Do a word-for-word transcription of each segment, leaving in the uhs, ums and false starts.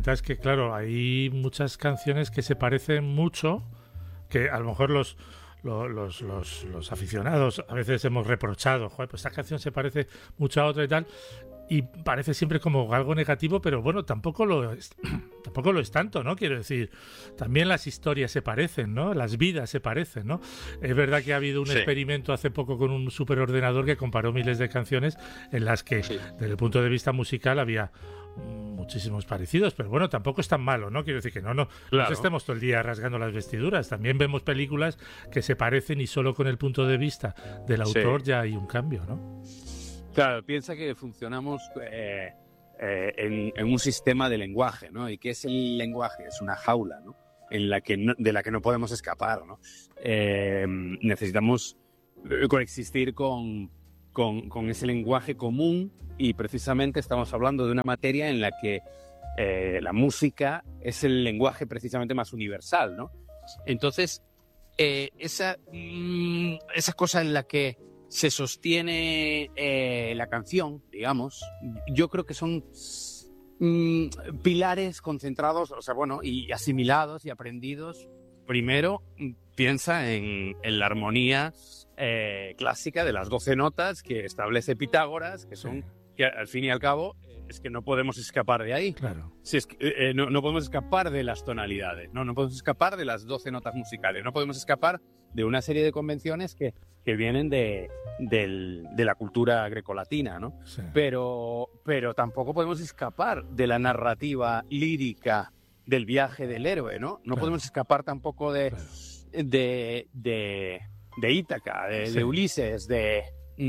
comentas que, claro, hay muchas canciones que se parecen mucho, que a lo mejor los... Los, los, los, los aficionados a veces hemos reprochado, joder, pues esta canción se parece mucho a otra y tal, y parece siempre como algo negativo, pero bueno, tampoco lo es, tampoco lo es tanto, ¿no? Quiero decir, también las historias se parecen, ¿no? Las vidas se parecen, ¿no? Es verdad que ha habido un sí. experimento hace poco con un superordenador que comparó miles de canciones en las que, sí. desde el punto de vista musical, había muchísimos parecidos, pero bueno, tampoco es tan malo, ¿no? Quiero decir que no, no, claro. no estemos todo el día rasgando las vestiduras. También vemos películas que se parecen y solo con el punto de vista del autor sí. ya hay un cambio, ¿no? Claro, piensa que funcionamos eh, eh, en, en un sistema de lenguaje, ¿no? ¿Y qué es el lenguaje? Es una jaula, ¿no? En la que no, de la que no podemos escapar, ¿no? Eh, necesitamos coexistir con, con, con ese lenguaje común, y precisamente estamos hablando de una materia en la que eh, la música es el lenguaje precisamente más universal, ¿no? Entonces, eh, esa, mmm, esa cosa en la que se sostiene eh, la canción, digamos, yo creo que son mmm, pilares concentrados, o sea, bueno, y asimilados y aprendidos. Primero, piensa en, en la armonía eh, clásica de las doce notas que establece Pitágoras, que son, que al fin y al cabo, es que no podemos escapar de ahí. Claro. Si es que, eh, no, no podemos escapar de las tonalidades, ¿no? No podemos escapar de las doce notas musicales, no podemos escapar de una serie de convenciones que, que vienen de, del, de la cultura grecolatina, ¿no? Sí. Pero, pero tampoco podemos escapar de la narrativa lírica del viaje del héroe, ¿no? No claro. podemos escapar tampoco de, claro. de, de, de Ítaca, de, sí. de Ulises, de...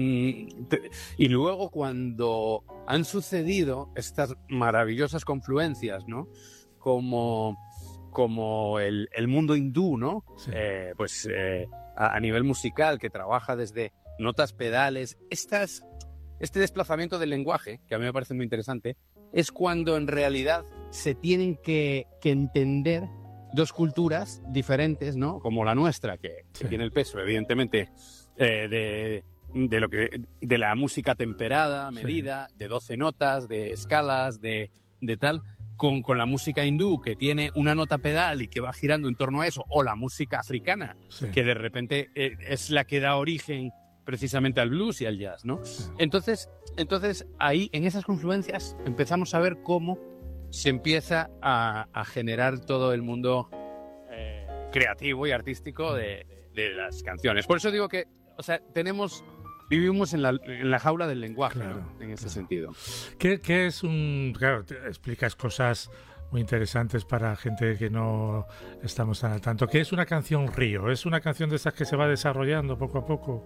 Y luego cuando han sucedido estas maravillosas confluencias, ¿no? Como, como el, el mundo hindú, ¿no? Sí. Eh, pues eh, a, a nivel musical, que trabaja desde notas pedales, estas, este desplazamiento del lenguaje, que a mí me parece muy interesante, es cuando en realidad se tienen que, que entender dos culturas diferentes, ¿no? Como la nuestra, que, sí. que tiene el peso, evidentemente, eh, de... de lo que de la música temperada, medida, sí. de doce notas, de escalas, de, de tal, con, con la música hindú, que tiene una nota pedal y que va girando en torno a eso, o la música africana, sí. que de repente eh, es la que da origen precisamente al blues y al jazz, ¿no? Sí. Entonces, entonces ahí, en esas confluencias, empezamos a ver cómo se empieza a, a generar todo el mundo eh, creativo y artístico de, de las canciones. Por eso digo que, o sea, tenemos... Vivimos en la, en la jaula del lenguaje, claro, ¿no? En ese claro. sentido. ¿Qué, ¿Qué es un...? Claro, te explicas cosas muy interesantes para gente que no estamos tan al tanto. ¿Qué es una canción río? ¿Es una canción de esas que se va desarrollando poco a poco?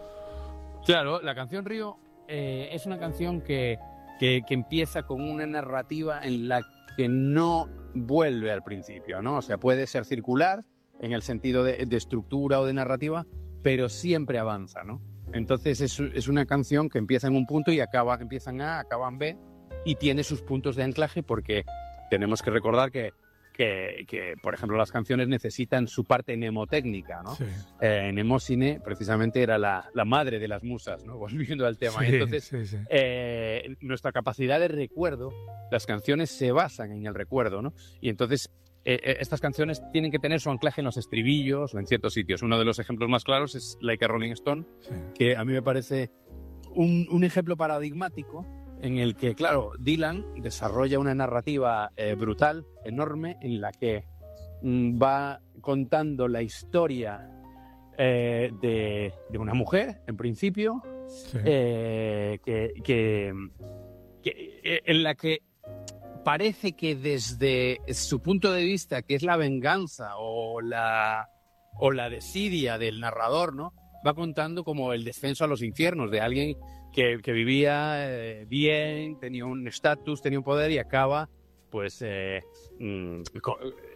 Claro, la canción río eh, es una canción que, que, que empieza con una narrativa en la que no vuelve al principio, ¿no? O sea, puede ser circular en el sentido de, de estructura o de narrativa, pero siempre avanza, ¿no? Entonces es, es una canción que empieza en un punto y acaba, empieza en A, acaba en B, y tiene sus puntos de anclaje, porque tenemos que recordar que, que, que por ejemplo, las canciones necesitan su parte mnemotécnica, ¿no? Sí. Eh, Mnemosine precisamente era la, la madre de las musas, ¿no? Volviendo al tema. Sí, Entonces, sí, sí. Eh, nuestra capacidad de recuerdo, las canciones se basan en el recuerdo, ¿no? Y entonces... Eh, estas canciones tienen que tener su anclaje en los estribillos o en ciertos sitios. Uno de los ejemplos más claros es Like a Rolling Stone, Sí. que a mí me parece un, un ejemplo paradigmático en el que, claro, Dylan desarrolla una narrativa eh, brutal, enorme, en la que mm, va contando la historia eh, de, de una mujer, en principio, Sí. eh, que, que, que, eh, en la que parece que desde su punto de vista, que es la venganza o la, o la desidia del narrador, ¿no? Va contando como el descenso a los infiernos de alguien que, que vivía eh, bien, tenía un estatus, tenía un poder, y acaba, pues, eh, mm, con,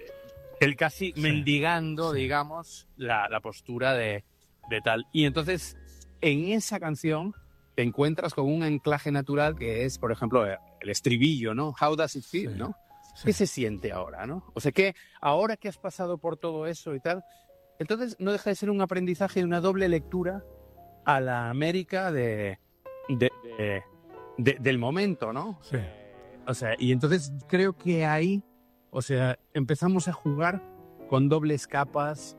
él casi Sí. mendigando, Sí. digamos, la, la postura de, de tal. Y entonces, en esa canción te encuentras con un anclaje natural que es, por ejemplo, el estribillo, ¿no? How does it feel, Sí, ¿no? sí. ¿Qué se siente ahora, no? O sea, que ahora que has pasado por todo eso y tal, entonces no deja de ser un aprendizaje y una doble lectura a la América de, de, de, de, del momento, ¿no? Sí. O sea, y entonces creo que ahí, o sea, empezamos a jugar con dobles capas,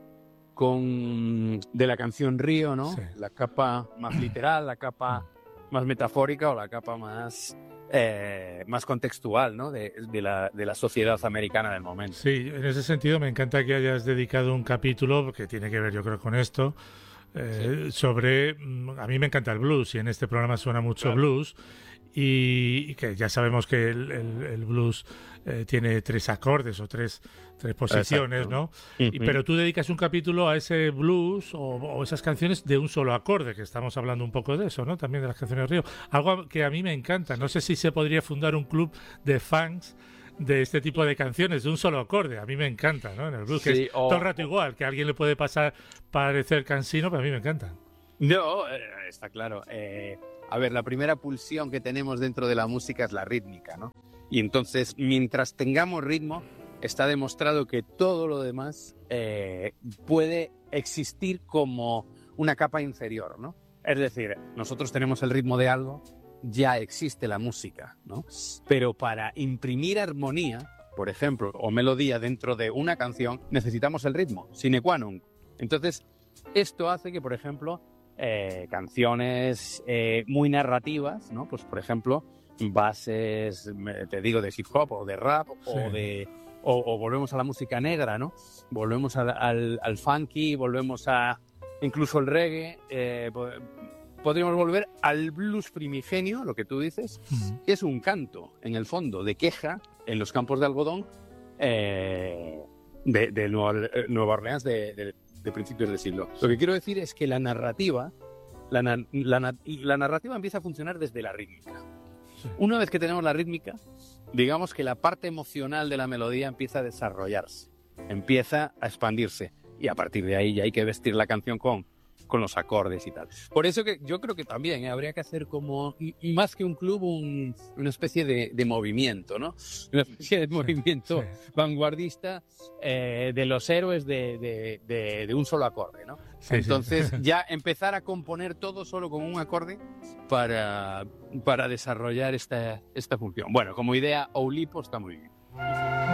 con de la canción Río, ¿no? Sí. La capa más literal, la capa más metafórica o la capa más, eh, más contextual, ¿no? De, de, la, de la sociedad americana del momento. Sí, en ese sentido me encanta que hayas dedicado un capítulo que tiene que ver, yo creo, con esto. Eh, sí. Sobre, a mí me encanta el blues y en este programa suena mucho claro. blues y, y que ya sabemos que el, el, el blues eh, tiene tres acordes o tres, tres posiciones, exacto. ¿No? Uh-huh. Y, pero tú dedicas un capítulo a ese blues o, o esas canciones de un solo acorde, que estamos hablando un poco de eso, ¿no? También de las canciones de Río. Algo que a mí me encanta. No sé si se podría fundar un club de fans de este tipo de canciones, de un solo acorde. A mí me encanta, ¿no? En el blues, sí, que es o, todo el rato igual, que a alguien le puede pasar parecer cansino, pero a mí me encanta. No, eh, está claro. Eh, a ver, la primera pulsión que tenemos dentro de la música es la rítmica, ¿no? Y entonces, mientras tengamos ritmo, está demostrado que todo lo demás eh, puede existir como una capa inferior, ¿no? Es decir, nosotros tenemos el ritmo de algo, ya existe la música, ¿no? Pero para imprimir armonía, por ejemplo, o melodía dentro de una canción, necesitamos el ritmo, sine qua non. Entonces, esto hace que, por ejemplo, eh, canciones eh, muy narrativas, ¿no? Pues, por ejemplo, bases, te digo, de hip hop o de rap, sí. o de o, o volvemos a la música negra, ¿no? Volvemos al, al, al funky, volvemos a incluso el reggae, eh, podríamos volver al blues primigenio, lo que tú dices, uh-huh. que es un canto, en el fondo, de queja en los campos de algodón eh, de, de Nueva, Nueva Orleans de, de, de principios del siglo. Lo que quiero decir es que la narrativa, la, la, la narrativa empieza a funcionar desde la rítmica. Sí. Una vez que tenemos la rítmica, digamos que la parte emocional de la melodía empieza a desarrollarse, empieza a expandirse, y a partir de ahí ya hay que vestir la canción con con los acordes y tal. Por eso que yo creo que también ¿eh? habría que hacer como, más que un club, un, una especie de, de movimiento, ¿no? Una especie de movimiento sí, sí. vanguardista eh, de los héroes de, de, de, de un solo acorde, ¿no? Sí, Entonces sí. ya empezar a componer todo solo con un acorde para, para desarrollar esta, esta función. Bueno, como idea, Oulipo está muy bien.